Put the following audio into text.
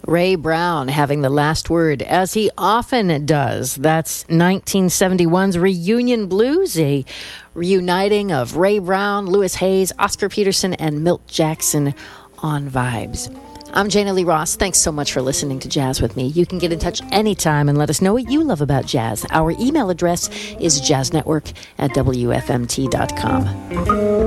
Ray Brown having the last word, as he often does. That's 1971's Reunion Blues, a reuniting of Ray Brown, Louis Hayes, Oscar Peterson, and Milt Jackson on Vibes. I'm Jana Lee Ross. Thanks so much for listening to Jazz with me. You can get in touch anytime and let us know what you love about jazz. Our email address is jazznetwork@wfmt.com.